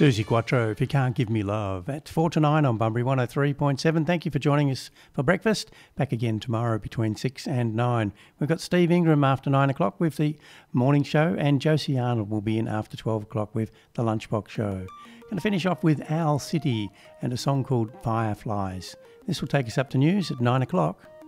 Susie Quattro, If You Can't Give Me Love, at 4 to 9 on Bunbury 103.7. Thank you for joining us for breakfast. Back again tomorrow between 6 and 9. We've got Steve Ingram after 9 o'clock with the morning show, and Josie Arnold will be in after 12 o'clock with the Lunchbox Show. Going to finish off with Owl City and a song called Fireflies. This will take us up to news at 9 o'clock.